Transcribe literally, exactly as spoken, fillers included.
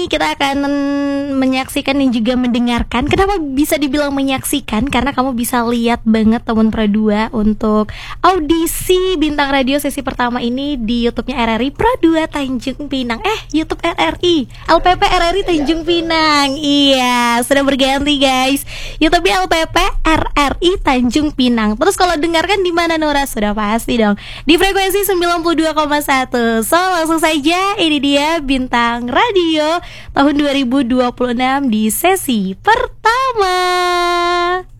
ini kita akan menyaksikan dan juga mendengarkan. Kenapa bisa dibilang menyaksikan? Karena kamu bisa lihat banget teman Pro dua untuk audisi Bintang Radio sesi pertama ini di YouTube-nya R R I Pro dua Tanjung Pinang. Eh, YouTube R R I, L P P R R I Tanjung Pinang. Iya, sudah berganti guys. YouTube-nya L P P R R I Tanjung Pinang. Terus kalau dengarkan di mana Nora? Sudah pasti dong di frekuensi sembilan puluh dua koma satu. So langsung saja, ini dia Bintang Radio tahun dua ribu dua puluh enam di sesi pertama.